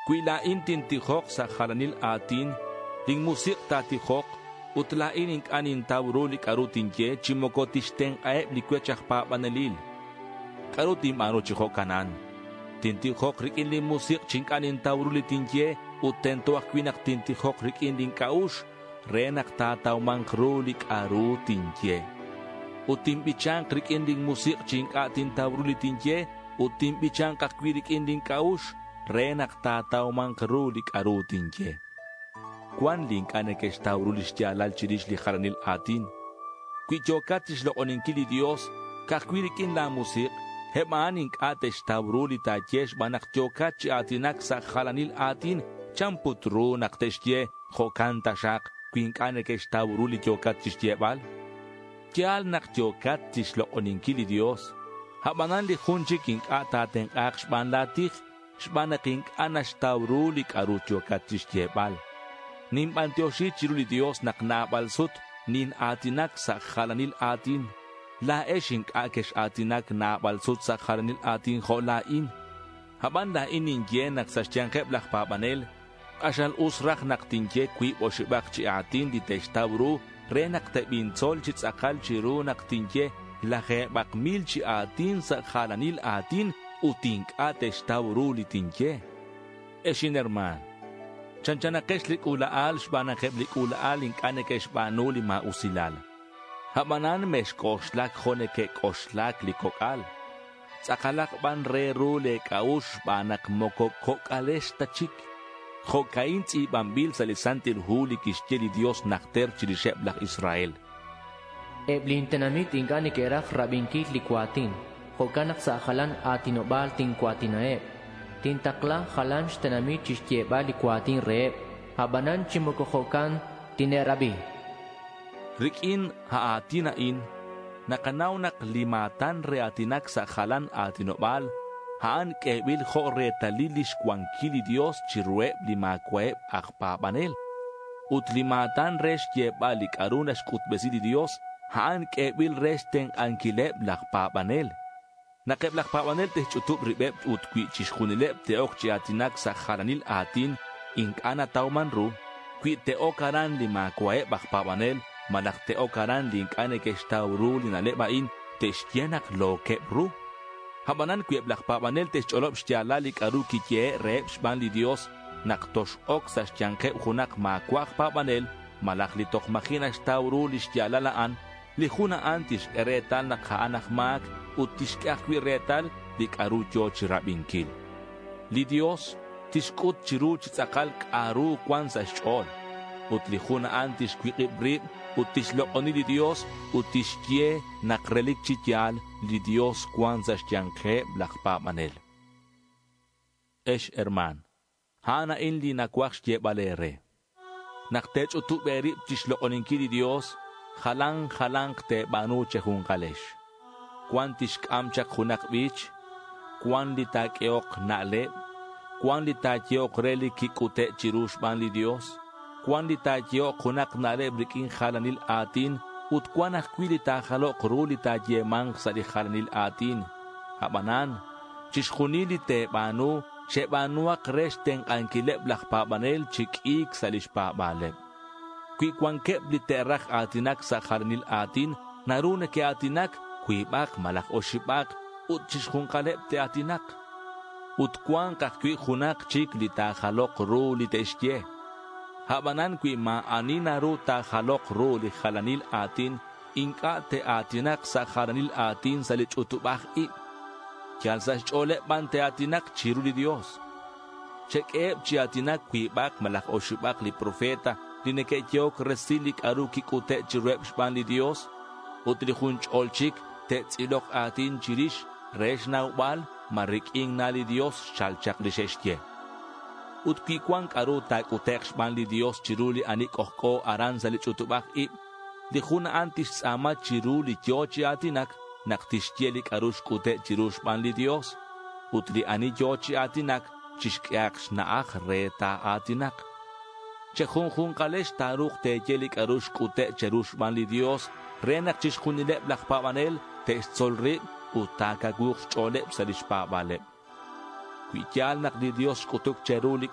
Kuilain tintihok sa halanil atin, ling musik tatihok, utlain ing anin tawrulik arutinje, chimokotisteng aep likwechak papanalil. Karutim ano chihok kanan. Tintihok rikin ling musik ching anin tawrulitinje, utentoak kwinak tintihok rikin ling kaush, renak tataw mangkrulik arutinje. Utimbichang rikin ling musik ching atin tawrulitinje, utimbichang kakwirik inding kaush, renak tataw mangkrulik arutinje. Kwan ling anekesh tawrulish jalal chirish li haranil atin. Kwi jokatish lo oninkili Dios, kakwirik in la musik, hemaaning atesh tawruli tajesh banak jokachi atinak sa haranil atin, champutru nakteshye, hokanta shak, kwink anekesh tawruli jokatish jebal. Jal nak jokatish lo oninkili Dios, habanan li hunchiking ataten akshban latich, shbanaking anash tawrulik arucho katish jebal. Nim antioshi chiruli Dios nak nabalsut, nin atinak sa halanil atin. La eshing akesh atinak nabalsut sa halanil atin holain. Haban lain ninje nak sa syankep lak papanel, ashal usrak nak tinje kwi o shibak chi atin di tesh-tawru, renak tebintzol chit sakal chiru nak tinje, lahe bakmil chi atin sa halanil atin, uting atesh tawru litinje. Eshin herman, chanchanakesh lik ulaal, shbanakeb lik ulaal, inkanekesh banu lima usilal. Habanan mesh koshlak honeke koshlak likokal. Sakalak ban reru le kaush banak mokok kokalesh tachik. Hokain tsi bambil salisantil huli kishjeli Dios nakter chirisheb lak Israel. Eblin tenamit ingani keraf rabinkit likwatin. Hokanak sa halan atinobal tinkwatin tintakla halan tenamit chishteba likwatin reeb. Habanan chimukohokan tinerabi. Rikin haatinain, nakanaw nak limatan reatinak sa halan atinobal, haan kebil ho retalilish kwankili Dios chirueb limakwaeb akpapanel. Utlimatan resh yebalik arunash kutbesidi Dios, haan kebil resh ten ankileb lakpapanel. Nakeb lakpapanel teh chutub ribeb utkwi chishkunileb teok chiatinak sa halanil atin, ink ana tauman ru, kwi teokaran limakwaeb akpapanel, malak teokaran link anekesh tawru linalebain, teshtianak lokeb ru. Habanan kwi blakpapanel tesh cholob shtialalik aru kitye reeb shban li Dios, naktosh ok sa shtianke ujunak makwak papanel, malak li tokmakina shtawru li shtialalaan, li junaan tish eretal nakhaanak mak, utishkakwi retal lik aru joch rabinkil. Li Dios, tishkut chiru chitzakal aru kwan sa shol, ut li junaan tish kwiqibrib, utishloqoni li Dios, utishkye nakrelik chityal, li Dios kwanza shtiankhe blakpapanel. Esh herman, hana in li nakwak shtyebalere. Naktech utuberib tishloqoninki li Dios, halang te banu chehun kalesh. Kwan tishkamchak hunak bich, kwan li takeok naleb, kwan li takeok reli kikute chirush ban li Dios, kwan li takeok hunak naleb rikin halanil atin, ut kwan akwili tahalok ruli tajemang sa li halanil atin. Habanan, chishkunili te banu, che banuak reshteng ankileb lakpapanel chikik sa lishpabaleb. Kwi kwan keb li terak atinak sa halanil atin, narune ke atinak, kwi bak malak o shibak, ut chishkun kaleb te atinak. Ut kwan kakwi hunak chik li tahalok ruli te ishtye. Habanan kwi maanina ru tahalok ru li halanil atin, inka te atinak sa halanil atin sa li chutubak i. Kyan sa chole ban te atinak chiru li Dios. Chekeb chi atinak kwi bak malak o shibak li profeta, li nekejok resilik aru kikute chirueb shban li Dios, ut li hunch olchik te tzilok atin chirish, resh naubal, mariking na li Dios chalchak li sheshtye. Ut kikwan karu tak utek shban li Dios chiruli anik ohko aran sa li chutubak i, li huna antish sama chiruli tiochi atinak, naktishyelik arush kute chirush ban li Dios, ut li ani tiochi atinak, chishkyak shnaak reta atinak. Chehun kalesh taruk te yelik arush kute chirush ban li Dios, renak chishkunileb lakpapanel, te solri, utaka guch choleb sa lishpabaleb. Kwityal nak li Dios kutuk cherulik